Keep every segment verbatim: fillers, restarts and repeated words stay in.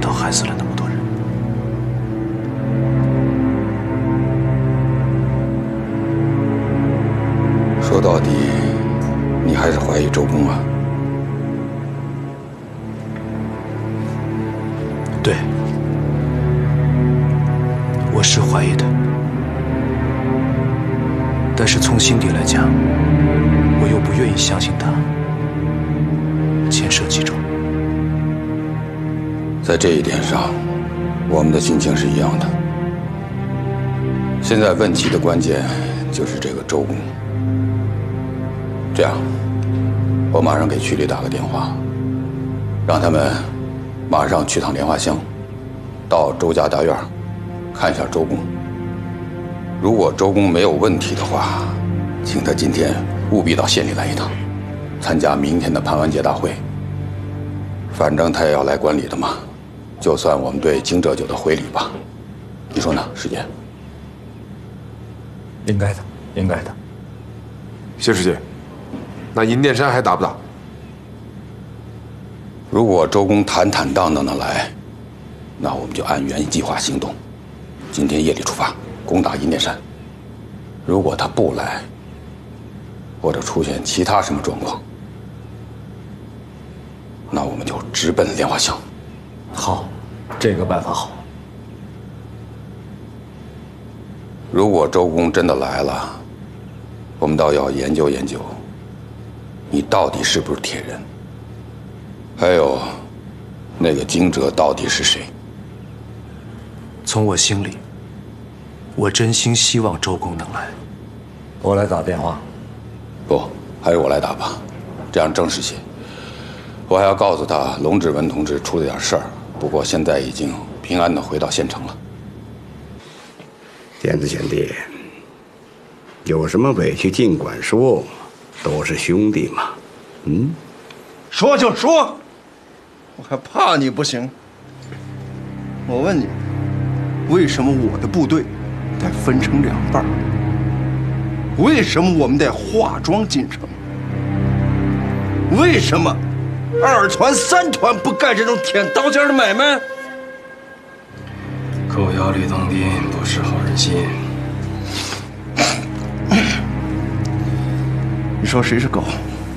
头害死了那么多人。 说到底，你还是怀疑周公啊？ 对，我是怀疑的，但是从心底来讲，我又不愿意相信他牵涉其中。 在这一点上，我们的心情是一样的。现在问题的关键就是这个周公。这样，我马上给区里打个电话，让他们马上去趟莲花乡，到周家大院看一下周公。如果周公没有问题的话，请他今天务必到县里来一趟，参加明天的盘完节大会。反正他也要来管理的嘛，就算我们对惊蛰酒的回礼吧。你说呢，师姐？ 应该的，应该的。 谢师姐，那银殿山还打不打？ 如果周公坦坦荡荡的来，那我们就按原计划行动。今天夜里出发，攻打银殿山。如果他不来，或者出现其他什么状况，那我们就直奔莲花乡。 好，这个办法好。 如果周公真的来了，我们倒要研究研究，你到底是不是铁人？还有，那个惊蛰到底是谁？ 从我心里，我真心希望周公能来。 我来打电话。 不，还是我来打吧，这样正式些。我还要告诉他，龙志文同志出了点事儿，不过现在已经平安地回到县城了。 天子贤弟，有什么委屈尽管说，都是兄弟嘛。嗯， 说就说，我还怕你不行？我问你，为什么我的部队得分成两半？为什么我们得化妆进城？为什么二团三团不干这种舔刀尖的买卖？ 狗咬吕洞宾，不识好人心。 你说谁是狗？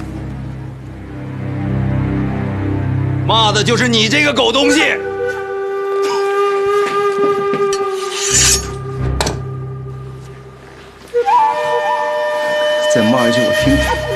骂的就是你这个狗东西！ 再骂一句我听听。